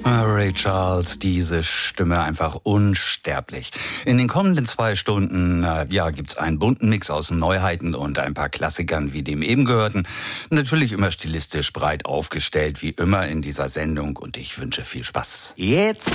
Ray Charles, diese Stimme einfach unsterblich. In den kommenden 2 Stunden gibt's einen bunten Mix aus Neuheiten und ein paar Klassikern wie dem eben gehörten. Natürlich immer stilistisch breit aufgestellt, wie immer in dieser Sendung, und ich wünsche viel Spaß. Jetzt